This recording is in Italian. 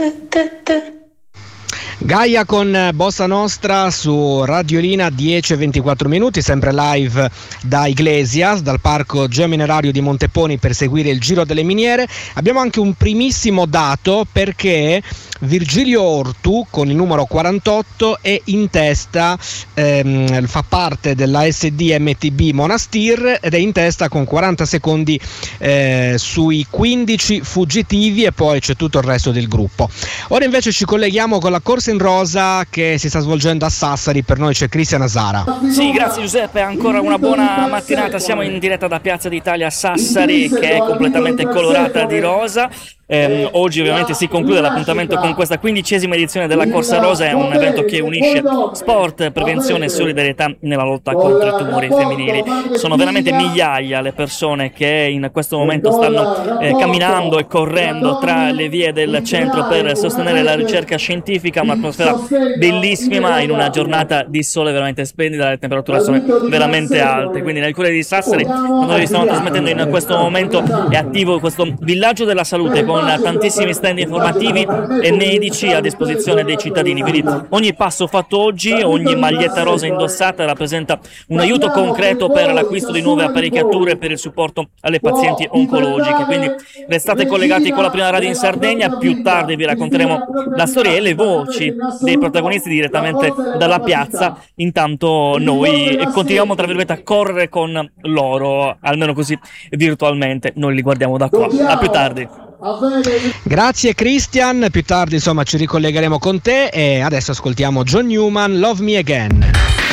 Gaia con Bossa Nostra su Radiolina 10:24 minuti, sempre live da Iglesias, dal parco geominerario di Monteponi per seguire il Giro delle Miniere. Abbiamo anche un primissimo dato perché Virgilio Ortu con il numero 48 è in testa, fa parte della SD MTB Monastir ed è in testa con 40 secondi sui 15 fuggitivi, e poi c'è tutto il resto del gruppo. Ora invece ci colleghiamo con la corsa in rosa che si sta svolgendo a Sassari. Per noi c'è Cristian Asara. Sì, grazie Giuseppe, ancora una buona mattinata. Siamo in diretta da Piazza d'Italia a Sassari, che è completamente colorata di rosa. Oggi ovviamente si conclude l'appuntamento con questa 15ª edizione della Corsa Rosa. È un evento che unisce sport, prevenzione e solidarietà nella lotta contro i tumori femminili. Sono veramente migliaia le persone che in questo momento stanno camminando e correndo tra le vie del centro per sostenere la ricerca scientifica. Un'atmosfera bellissima in una giornata di sole veramente splendida, le temperature sono veramente alte. Quindi nel cuore di Sassari, quando vi stiamo trasmettendo in questo momento, è attivo questo villaggio della salute con tantissimi stand informativi e medici a disposizione dei cittadini. Quindi ogni passo fatto oggi, ogni maglietta rosa indossata rappresenta un aiuto concreto per l'acquisto di nuove apparecchiature per il supporto alle pazienti oncologiche. Quindi restate collegati con la prima radio in Sardegna, più tardi vi racconteremo la storia e le voci dei protagonisti direttamente dalla piazza. Intanto noi continuiamo tra virgolette a correre con loro, almeno così virtualmente, noi li guardiamo da qua. A più tardi. Grazie Christian, più tardi insomma ci ricollegheremo con te, e adesso ascoltiamo John Newman, Love Me Again.